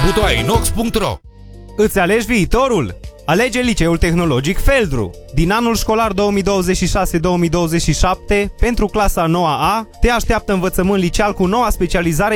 butoainox.ro. Îți alegi viitorul? Alege Liceul Tehnologic Feldru. Din anul școlar 2026-2027, pentru clasa 9A, te așteaptă învățământ liceal cu noua specializare